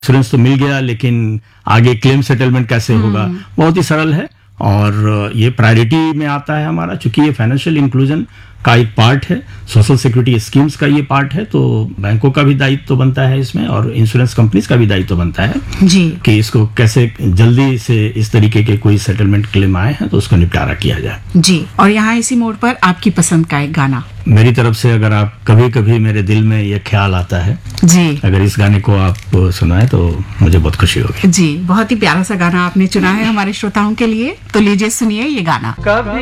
Insurance तो मिल गया, लेकिन आगे क्लेम सेटलमेंट कैसे होगा, बहुत ही सरल है। और ये प्रायोरिटी में आता है हमारा, चूंकि ये फाइनेंशियल इंक्लूजन का एक पार्ट है, सोशल सिक्योरिटी स्कीम्स का ये पार्ट है, तो बैंकों का भी दायित्व तो बनता है इसमें, और इंश्योरेंस कंपनीज का भी दायित्व तो बनता है जी कि इसको कैसे जल्दी से इस तरीके के कोई सेटलमेंट क्लेम आए हैं तो उसको निपटारा किया जाए। जी। और यहाँ इसी मोड़ पर आपकी पसंद का एक गाना मेरी तरफ से, अगर आप कभी कभी मेरे दिल में ये ख्याल आता है, जी अगर इस गाने को आप सुनाए तो मुझे बहुत खुशी होगी। जी, बहुत ही प्यारा सा गाना आपने चुना है हमारे श्रोताओं के लिए, तो लीजिए सुनिए ये गाना।